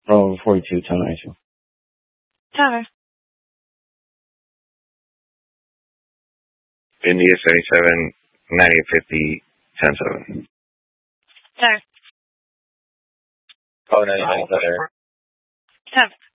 Oh, 42, 1092. Tower. India 77, 9850, 107. Tower. Oh, 99, 7.